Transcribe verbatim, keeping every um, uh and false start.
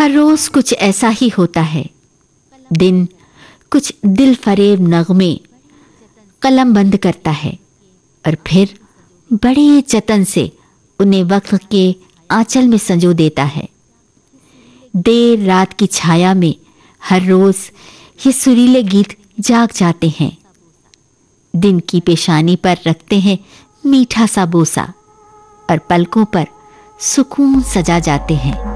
हर रोज कुछ ऐसा ही होता है। दिन कुछ दिल फरेब नगमे कलम बंद करता है और फिर बड़े जतन से उन्हें वक्त के आंचल में संजो देता है। देर रात की छाया में हर रोज ये सुरीले गीत जाग जाते हैं। दिन की पेशानी पर रखते हैं मीठा सा बोसा और पलकों पर सुकून सजा जाते हैं।